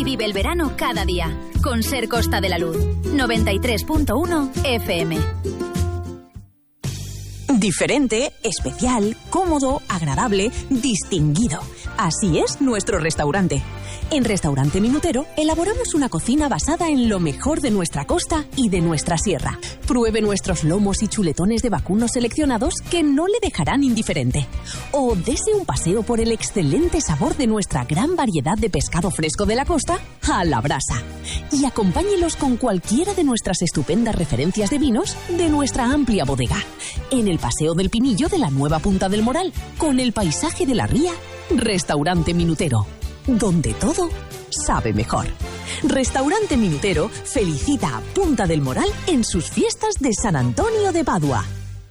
y vive el verano cada día. Con Ser Costa de la Luz. 93.1 FM. Diferente, especial, cómodo, agradable, distinguido. Así es nuestro restaurante. En Restaurante Minutero elaboramos una cocina basada en lo mejor de nuestra costa y de nuestra sierra. Pruebe nuestros lomos y chuletones de vacuno seleccionados que no le dejarán indiferente. O dese un paseo por el excelente sabor de nuestra gran variedad de pescado fresco de la costa a la brasa. Y acompáñelos con cualquiera de nuestras estupendas referencias de vinos de nuestra amplia bodega. En el Paseo del Pinillo de la nueva Punta del Moral, con el paisaje de la ría, Restaurante Minutero, donde todo sabe mejor. Restaurante Minutero felicita a Punta del Moral en sus fiestas de San Antonio de Padua.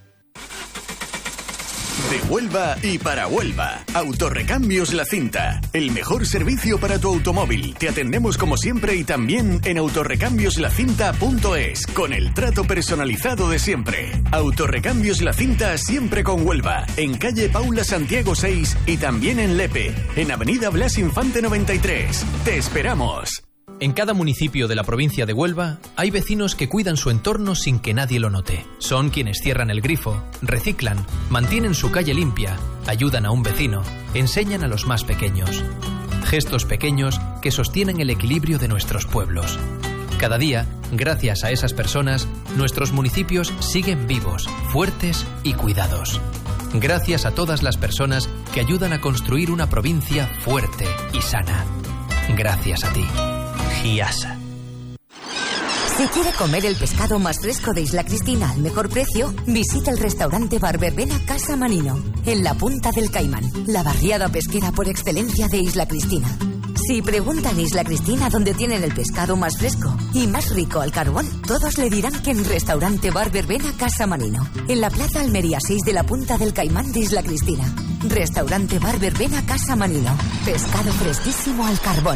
De Huelva y para Huelva. Autorrecambios La Cinta. El mejor servicio para tu automóvil. Te atendemos como siempre y también en autorrecambiosLacinta.es, con el trato personalizado de siempre. Autorrecambios La Cinta, siempre con Huelva. En calle Paula Santiago 6 y también en Lepe. En avenida Blas Infante 93. Te esperamos. En cada municipio de la provincia de Huelva hay vecinos que cuidan su entorno sin que nadie lo note. Son quienes cierran el grifo, reciclan, mantienen su calle limpia, ayudan a un vecino, enseñan a los más pequeños. Gestos pequeños que sostienen el equilibrio de nuestros pueblos. Cada día, gracias a esas personas, nuestros municipios siguen vivos, fuertes y cuidados. Gracias a todas las personas que ayudan a construir una provincia fuerte y sana. Gracias a ti. Giasa. Si quiere comer el pescado más fresco de Isla Cristina al mejor precio, visita el restaurante Bar Verbena Casa Manino, en la Punta del Caimán, la barriada pesquera por excelencia de Isla Cristina. Si preguntan Isla Cristina dónde tienen el pescado más fresco y más rico al carbón, todos le dirán que en restaurante Bar Verbena Casa Manino, en la Plaza Almería 6 de la Punta del Caimán de Isla Cristina. Restaurante Bar Verbena Casa Manino, pescado fresquísimo al carbón.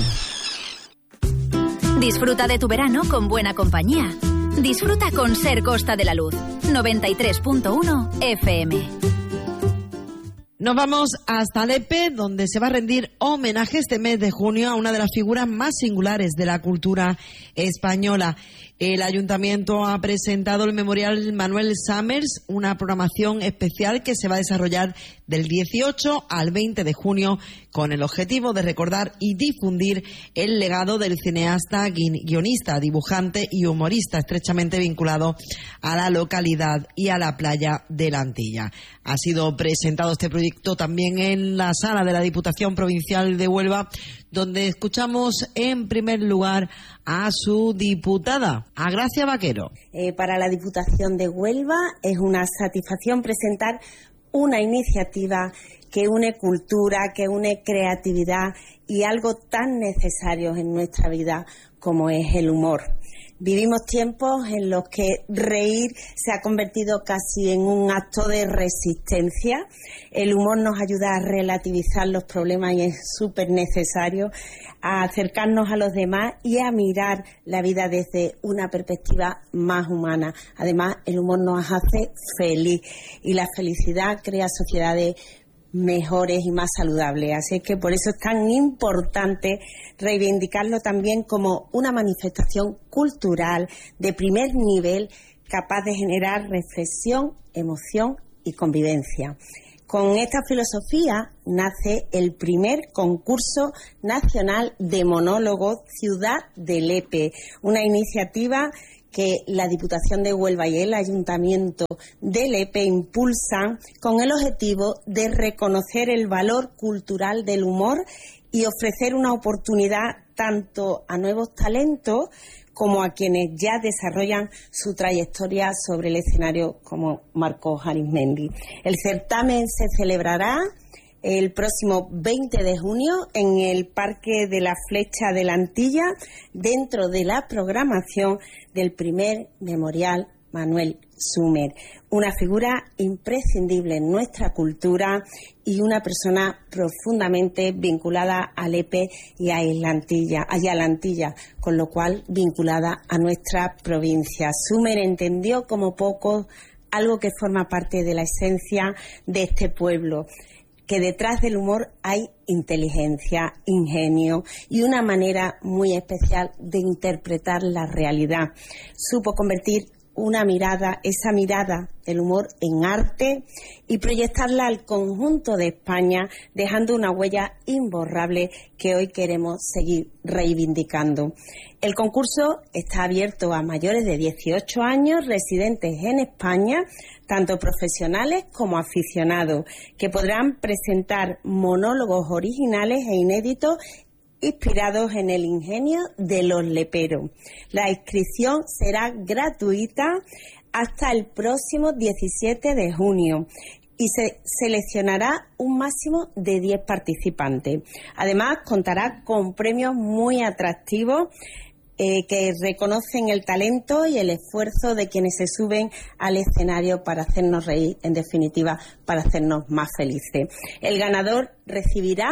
Disfruta de tu verano con buena compañía. Disfruta con Ser Costa de la Luz. 93.1 FM. Nos vamos hasta Lepe, donde se va a rendir homenaje este mes de junio a una de las figuras más singulares de la cultura española. El Ayuntamiento ha presentado el Memorial Manuel Summers, una programación especial que se va a desarrollar del 18 al 20 de junio con el objetivo de recordar y difundir el legado del cineasta, guionista, dibujante y humorista estrechamente vinculado a la localidad y a la playa de la Antilla. Ha sido presentado este proyecto también en la sala de la Diputación Provincial de Huelva, donde escuchamos en primer lugar a su diputada, a Gracia Vaquero. Para la Diputación de Huelva es una satisfacción presentar una iniciativa que une cultura, que une creatividad y algo tan necesario en nuestra vida como es el humor. Vivimos tiempos en los que reír se ha convertido casi en un acto de resistencia. El humor nos ayuda a relativizar los problemas y es súper necesario, a acercarnos a los demás y a mirar la vida desde una perspectiva más humana. Además, el humor nos hace feliz y la felicidad crea sociedades mejores y más saludables. Así es que por eso es tan importante reivindicarlo también como una manifestación cultural de primer nivel capaz de generar reflexión, emoción y convivencia. Con esta filosofía nace el primer concurso nacional de monólogos Ciudad de Lepe, una iniciativa que la Diputación de Huelva y el Ayuntamiento de Lepe impulsan con el objetivo de reconocer el valor cultural del humor y ofrecer una oportunidad tanto a nuevos talentos como a quienes ya desarrollan su trayectoria sobre el escenario, como Marcos Arizmendi. El certamen se celebrará el próximo 20 de junio en el Parque de la Flecha de la Antilla, dentro de la programación del primer Memorial Manuel Summers, una figura imprescindible en nuestra cultura y una persona profundamente vinculada a Lepe y a la Antilla, con lo cual vinculada a nuestra provincia. Summers entendió como poco algo que forma parte de la esencia de este pueblo. que detrás del humor hay inteligencia, ingenio y una manera muy especial de interpretar la realidad. Supo convertir esa mirada del humor en arte y proyectarla al conjunto de España, dejando una huella imborrable que hoy queremos seguir reivindicando. El concurso está abierto a mayores de 18 años residentes en España, tanto profesionales como aficionados, que podrán presentar monólogos originales e inéditos inspirados en el ingenio de los leperos. La inscripción será gratuita hasta el próximo 17 de junio y se seleccionará un máximo de 10 participantes. Además, contará con premios muy atractivos que reconocen el talento y el esfuerzo de quienes se suben al escenario para hacernos reír, en definitiva, para hacernos más felices. El ganador recibirá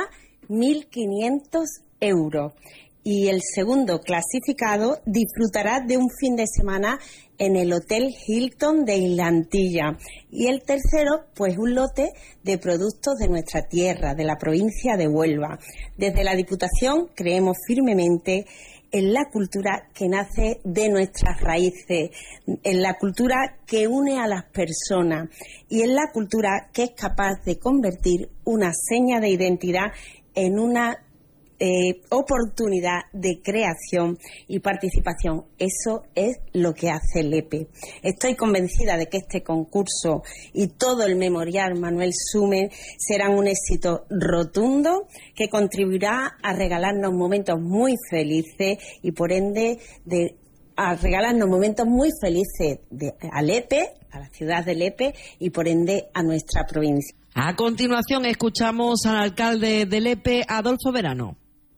1.500 euros y el segundo clasificado disfrutará de un fin de semana en el Hotel Hilton de Islantilla y el tercero, pues un lote de productos de nuestra tierra, de la provincia de Huelva. Desde la Diputación creemos firmemente en la cultura que nace de nuestras raíces, en la cultura que une a las personas y en la cultura que es capaz de convertir una seña de identidad en una oportunidad de creación y participación. Eso es lo que hace LEPE. Estoy convencida de que este concurso y todo el memorial Manuel Sumer serán un éxito rotundo que contribuirá a regalarnos momentos muy felices y por ende a regalarnos momentos muy felices a LEPE, a la ciudad de LEPE y por ende a nuestra provincia. A continuación escuchamos al alcalde de LEPE, Adolfo Verano.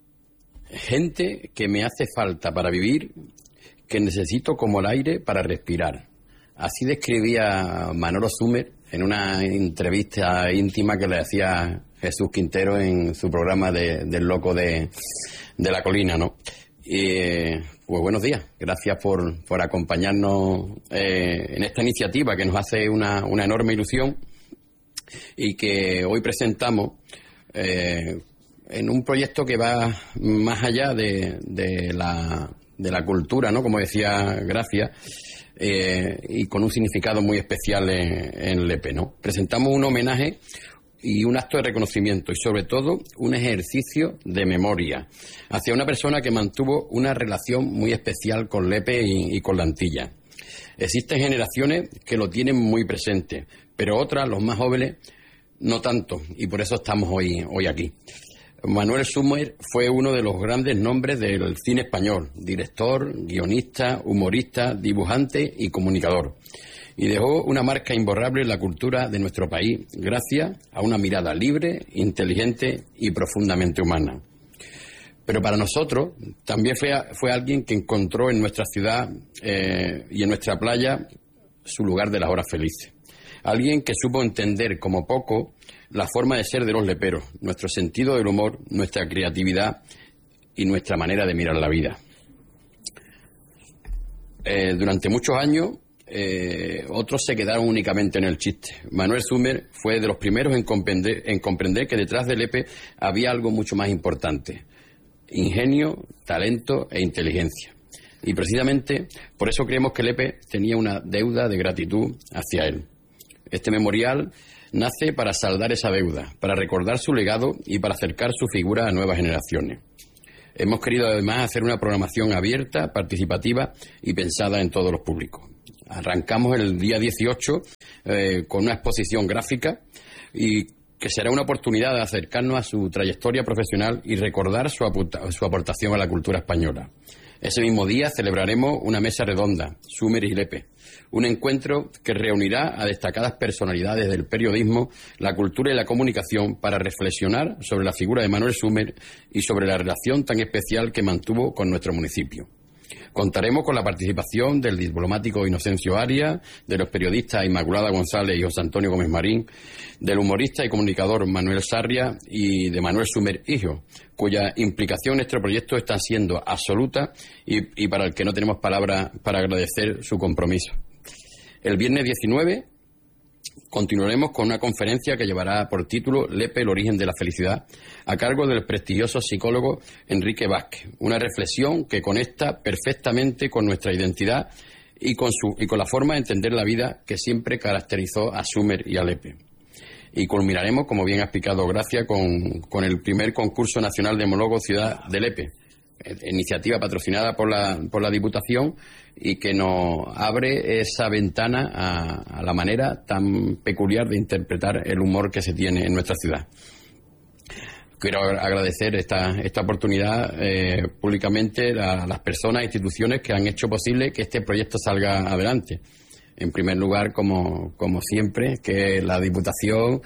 Gente que me hace falta para vivir, que necesito como el aire para respirar. Así describía Manolo Sumer en una entrevista íntima que le hacía Jesús Quintero en su programa del Loco de la Colina, ¿no? Pues buenos días, gracias por acompañarnos en esta iniciativa que nos hace una enorme ilusión y que hoy presentamos en un proyecto que va más allá de la cultura, ¿no? Como decía Gracia, y con un significado muy especial en LEPE, ¿no? Presentamos un homenaje y un acto de reconocimiento y sobre todo un ejercicio de memoria hacia una persona que mantuvo una relación muy especial con LEPE y con la Antilla. Existen generaciones que lo tienen muy presente, pero otras, los más jóvenes, no tanto, y por eso estamos hoy aquí. Manuel Sumer fue uno de los grandes nombres del cine español, director, guionista, humorista, dibujante y comunicador. Y dejó una marca imborrable en la cultura de nuestro país, gracias a una mirada libre, inteligente y profundamente humana. Pero para nosotros también fue alguien que encontró en nuestra ciudad y en nuestra playa su lugar de las horas felices. Alguien que supo entender como poco la forma de ser de los leperos, nuestro sentido del humor, nuestra creatividad y nuestra manera de mirar la vida. Durante muchos años, otros se quedaron únicamente en el chiste. Manuel Sumer fue de los primeros en comprender que detrás de LEPE había algo mucho más importante: ingenio, talento e inteligencia. Y precisamente por eso creemos que LEPE tenía una deuda de gratitud hacia él. Este memorial nace para saldar esa deuda, para recordar su legado y para acercar su figura a nuevas generaciones. Hemos querido además hacer una programación abierta, participativa y pensada en todos los públicos. Arrancamos el día 18 con una exposición gráfica y que será una oportunidad de acercarnos a su trayectoria profesional y recordar su aportación a la cultura española. Ese mismo día celebraremos una mesa redonda, Sumer y LEPE, un encuentro que reunirá a destacadas personalidades del periodismo, la cultura y la comunicación para reflexionar sobre la figura de Manuel Sumer y sobre la relación tan especial que mantuvo con nuestro municipio. Contaremos con la participación del diplomático Inocencio Arias, de los periodistas Inmaculada González y José Antonio Gómez Marín, del humorista y comunicador Manuel Sarria y de Manuel Sumer hijo, cuya implicación en nuestro proyecto está siendo absoluta y para el que no tenemos palabras para agradecer su compromiso. El viernes 19 continuaremos con una conferencia que llevará por título Lepe, el origen de la felicidad, a cargo del prestigioso psicólogo Enrique Vázquez. Una reflexión que conecta perfectamente con nuestra identidad y con la forma de entender la vida que siempre caracterizó a Sumer y a Lepe. Y culminaremos, como bien ha explicado Gracia, con el primer concurso nacional de monólogos Ciudad de Lepe, iniciativa patrocinada por la Diputación y que nos abre esa ventana a la manera tan peculiar de interpretar el humor que se tiene en nuestra ciudad. Quiero agradecer esta oportunidad públicamente a las personas e instituciones que han hecho posible que este proyecto salga adelante. En primer lugar, como siempre, que la Diputación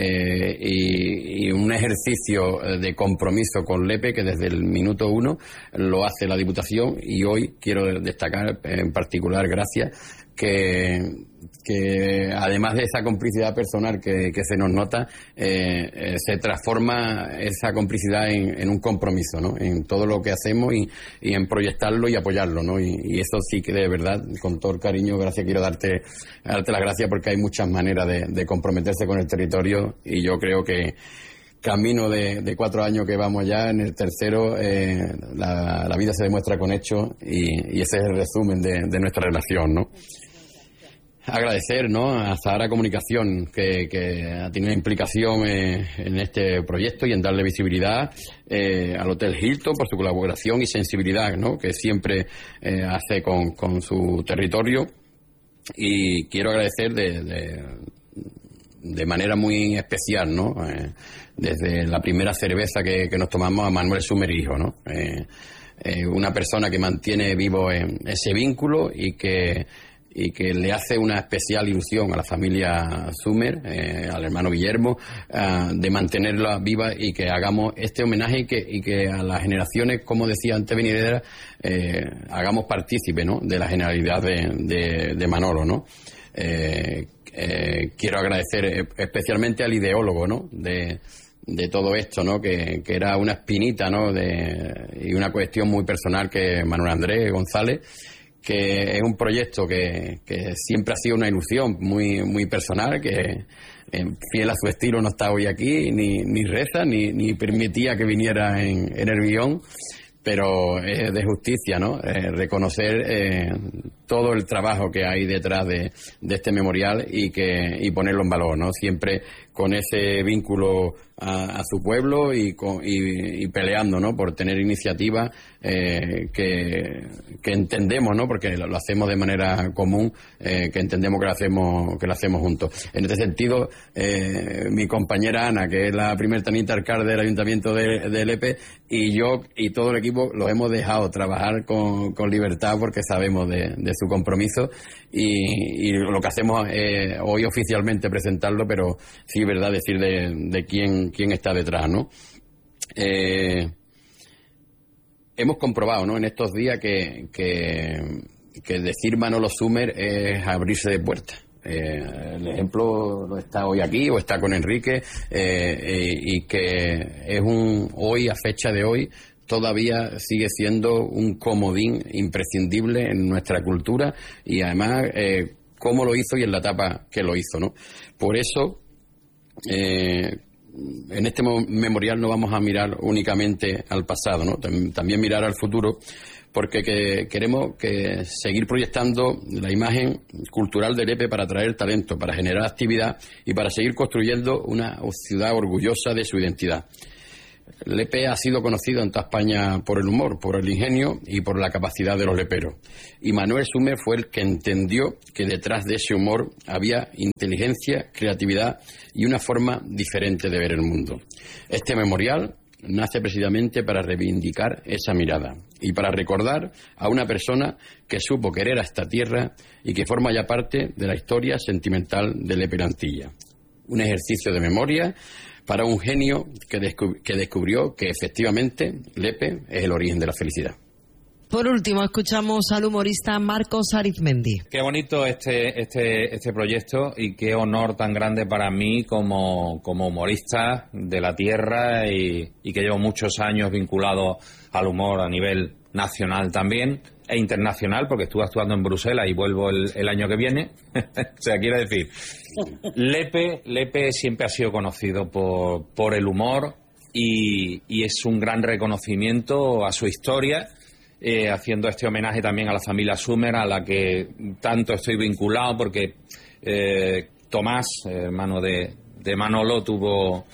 y un ejercicio de compromiso con Lepe que desde el minuto 1 lo hace la Diputación, y hoy quiero destacar en particular, gracias, que además de esa complicidad personal que se nos nota, se transforma esa complicidad en un compromiso, ¿no? En todo lo que hacemos y en proyectarlo y apoyarlo, ¿no? Y eso sí que de verdad, con todo el cariño, gracias, quiero darte las gracias, porque hay muchas maneras de comprometerse con el territorio, y yo creo que camino de 4 años que vamos ya, en el tercero la vida se demuestra con hechos, y ese es el resumen de nuestra relación, ¿no? Agradecer, ¿no?, a Zahara Comunicación que ha tenido implicación en este proyecto y en darle visibilidad, al Hotel Hilton por su colaboración y sensibilidad, ¿no?, que siempre hace con su territorio. Y quiero agradecer de manera muy especial, ¿no?, desde la primera cerveza que nos tomamos, a Manuel Sumer hijo, ¿no?, una persona que mantiene vivo ese vínculo y que le hace una especial ilusión a la familia Sumer, al hermano Guillermo, de mantenerla viva y que hagamos este homenaje y que a las generaciones, como decía antes venideras, hagamos partícipe, ¿no?, de la genialidad de Manolo, ¿no? Quiero agradecer especialmente al ideólogo, ¿no?, de todo esto, ¿no?, que era una espinita, ¿no?, y una cuestión muy personal, que Manuel Andrés González, que es un proyecto que siempre ha sido una ilusión muy, muy personal, que fiel a su estilo no está hoy aquí, ni reza, ni permitía que viniera en el guión, pero es de justicia, ¿no?, reconocer todo el trabajo que hay detrás de este memorial y ponerlo en valor, ¿no?, siempre con ese vínculo a su pueblo y peleando, ¿no?, por tener iniciativas que entendemos, ¿no?, porque lo hacemos de manera común, que entendemos que lo hacemos juntos. En este sentido, mi compañera Ana, que es la primer teniente alcalde del Ayuntamiento de Lepe, y yo y todo el equipo los hemos dejado trabajar con libertad, porque sabemos de su compromiso, y lo que hacemos hoy oficialmente presentarlo, pero sí, verdad, decir de quién está detrás, ¿no? Hemos comprobado, ¿no?, en estos días que decir Manolo Sumer es abrirse de puertas. El ejemplo lo está hoy aquí, o está con Enrique, y que es hoy, a fecha de hoy, todavía sigue siendo un comodín imprescindible en nuestra cultura, y además cómo lo hizo y en la etapa que lo hizo, ¿no? Por eso, en este memorial no vamos a mirar únicamente al pasado, ¿no?, también mirar al futuro, porque queremos seguir proyectando la imagen cultural de Lepe para atraer talento, para generar actividad y para seguir construyendo una ciudad orgullosa de su identidad. Lepe ha sido conocido en toda España por el humor, por el ingenio y por la capacidad de los leperos. Y Manuel Sumer fue el que entendió que detrás de ese humor había inteligencia, creatividad y una forma diferente de ver el mundo. Este memorial nace precisamente para reivindicar esa mirada y para recordar a una persona que supo querer a esta tierra y que forma ya parte de la historia sentimental de Lepe y la Antilla. Un ejercicio de memoria para un genio que descubrió que efectivamente Lepe es el origen de la felicidad. Por último, escuchamos al humorista Marcos Arizmendi. Qué bonito este proyecto y qué honor tan grande para mí como humorista de la tierra y que llevo muchos años vinculado al humor a nivel nacional también e internacional, porque estuve actuando en Bruselas y vuelvo el año que viene. O sea, quiero decir, Lepe siempre ha sido conocido por el humor y es un gran reconocimiento a su historia. Haciendo este homenaje también a la familia Sumer, a la que tanto estoy vinculado, porque Tomás, hermano de Manolo, tuvo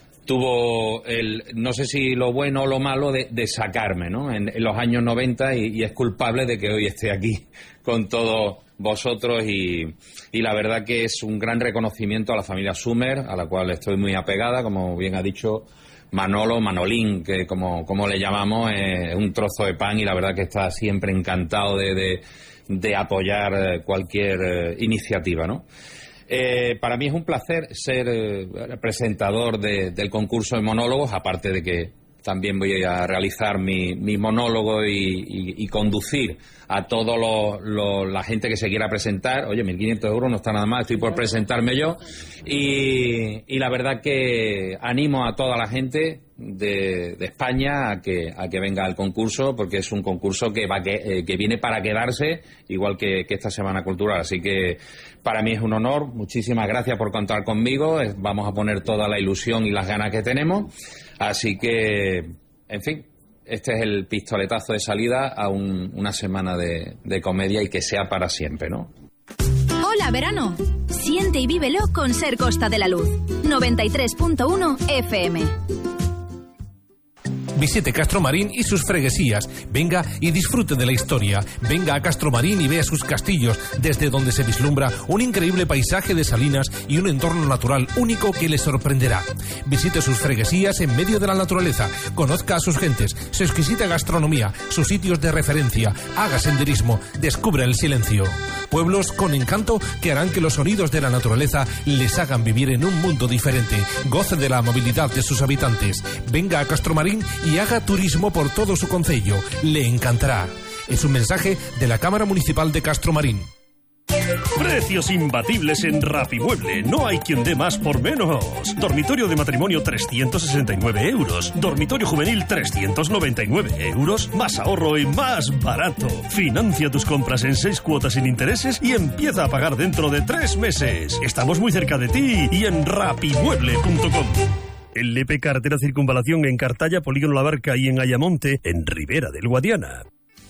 no sé si lo bueno o lo malo de sacarme, ¿no? En los años 90 y es culpable de que hoy esté aquí con todos vosotros y la verdad que es un gran reconocimiento a la familia Sumer, a la cual estoy muy apegada, como bien ha dicho Manolo, Manolín, que como le llamamos, es un trozo de pan y la verdad que está siempre encantado de apoyar cualquier iniciativa, ¿no? Para mí es un placer ser presentador del concurso de monólogos, aparte de que también voy a realizar mi monólogo y conducir a toda la gente que se quiera presentar. Oye, 1.500 euros no está nada mal, estoy por presentarme yo. Y la verdad que animo a toda la gente de España a que venga al concurso, porque es un concurso que viene para quedarse, igual que esta Semana Cultural. Así que para mí es un honor. Muchísimas gracias por contar conmigo. Vamos a poner toda la ilusión y las ganas que tenemos. Así que, en fin, este es el pistoletazo de salida a una semana de comedia y que sea para siempre, ¿no? Hola, verano. Siente y vívelo con Ser Costa de la Luz. 93.1 FM. Visite Castromarín y sus freguesías. Venga y disfrute de la historia. Venga a Castromarín y vea sus castillos, desde donde se vislumbra un increíble paisaje de salinas y un entorno natural único que le sorprenderá. Visite sus freguesías en medio de la naturaleza. Conozca a sus gentes, su exquisita gastronomía, sus sitios de referencia. Haga senderismo. Descubra el silencio. Pueblos con encanto que harán que los sonidos de la naturaleza les hagan vivir en un mundo diferente. Goce de la amabilidad de sus habitantes. Venga a Castromarín y haga turismo por todo su concello. Le encantará. Es un mensaje de la Cámara Municipal de Castromarín. Precios imbatibles en Rapimueble. No hay quien dé más por menos. Dormitorio de matrimonio 369 euros. Dormitorio juvenil 399 euros. Más ahorro y más barato. Financia tus compras en 6 cuotas sin intereses y empieza a pagar dentro de 3 meses. Estamos muy cerca de ti y en rapimueble.com. En Lepe, carretera Circunvalación, en Cartaya, Polígono La Barca y en Ayamonte, en Ribera del Guadiana.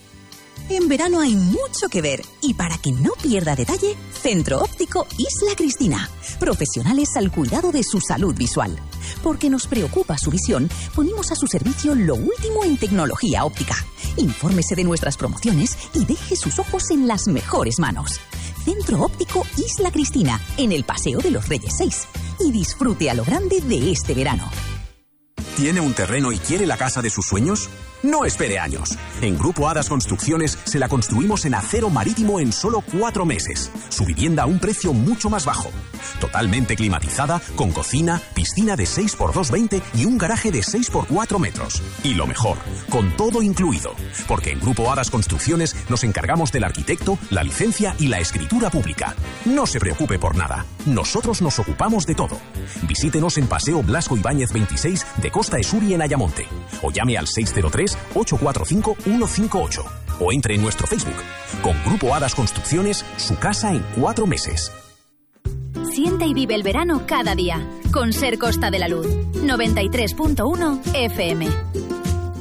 En verano hay mucho que ver y para que no pierda detalle, Centro Óptico Isla Cristina. Profesionales al cuidado de su salud visual. Porque nos preocupa su visión, ponemos a su servicio lo último en tecnología óptica. Infórmese de nuestras promociones y deje sus ojos en las mejores manos. Centro Óptico Isla Cristina, en el Paseo de los Reyes 6. Y disfrute a lo grande de este verano. ¿Tiene un terreno y quiere la casa de sus sueños? No espere años. En Grupo Hadas Construcciones se la construimos en acero marítimo en solo 4 meses. Su vivienda a un precio mucho más bajo. Totalmente climatizada, con cocina, piscina de 6x2,20 y un garaje de 6x4 metros. Y lo mejor, con todo incluido. Porque en Grupo Hadas Construcciones nos encargamos del arquitecto, la licencia y la escritura pública. No se preocupe por nada. Nosotros nos ocupamos de todo. Visítenos en Paseo Blasco Ibáñez 26 de Costa Esuri en Ayamonte. O llame al 603-845-158. O entre en nuestro Facebook. Con Grupo Hadas Construcciones, su casa en 4 meses. Siente y vive el verano cada día. Con Ser Costa de la Luz. 93.1 FM.